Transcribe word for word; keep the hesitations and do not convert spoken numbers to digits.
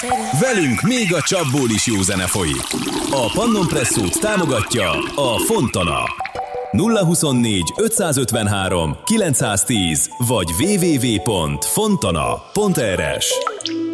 Velünk még a csapból is jó zene folyik. A Pannon Presszót támogatja a Fontana. nulla huszonnégy ötszázötvenhárom kilencszáztíz vagy double-u double-u double-u pont fontana pont r s.